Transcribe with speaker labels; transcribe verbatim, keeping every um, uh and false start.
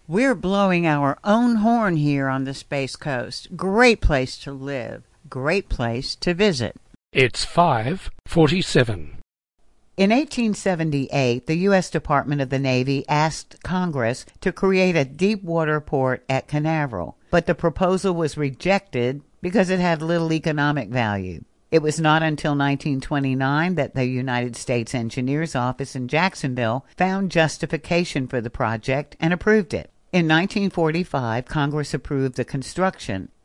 Speaker 1: We're blowing our own horn here on the Space Coast. Great place to live. Great place to visit.
Speaker 2: It's five forty-seven.
Speaker 1: In eighteen seventy-eight, the U S Department of the Navy asked Congress to create a deep-water port at Canaveral, but the proposal was rejected because it had little economic value. It was not until nineteen twenty-nine that the United States Engineers Office in Jacksonville found justification for the project and approved it. In nineteen forty-five, Congress approved the construction,